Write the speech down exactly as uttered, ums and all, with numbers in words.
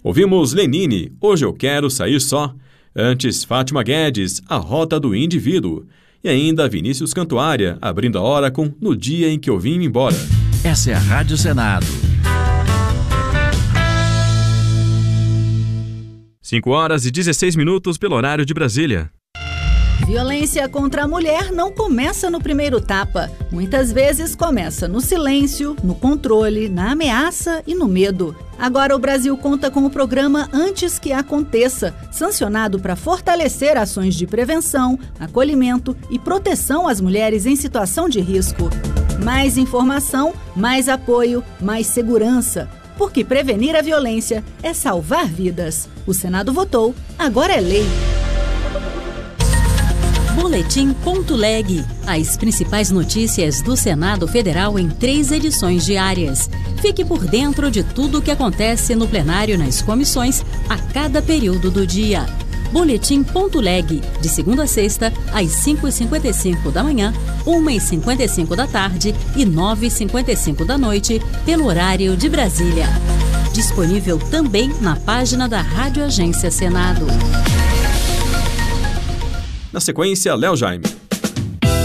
Ouvimos Lenine, Hoje Eu Quero Sair Só. Antes, Fátima Guedes, A Rota do Indivíduo. E ainda Vinícius Cantuária, abrindo a hora com No Dia em que Eu Vim Embora. Essa é a Rádio Senado. cinco horas e dezesseis minutos pelo horário de Brasília. Violência contra a mulher não começa no primeiro tapa. Muitas vezes começa no silêncio, no controle, na ameaça e no medo. Agora o Brasil conta com o programa Antes que Aconteça, sancionado para fortalecer ações de prevenção, acolhimento e proteção às mulheres em situação de risco. Mais informação, mais apoio, mais segurança. Porque prevenir a violência é salvar vidas. O Senado votou, agora é lei. Boletim.leg. As principais notícias do Senado Federal em três edições diárias. Fique por dentro de tudo o que acontece no plenário e nas comissões a cada período do dia. Boletim.leg. De segunda a sexta, às cinco e cinquenta e cinco da manhã, uma e cinquenta e cinco da tarde e nove e cinquenta e cinco da noite, pelo horário de Brasília. Disponível também na página da Rádio Agência Senado. Na sequência, Léo Jaime.